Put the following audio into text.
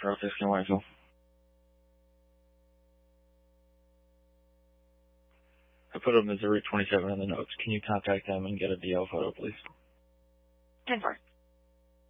for Fisk and Whiteville. I put them as a Route 27 in the notes. Can you contact them and get a DL photo, please? 10-4.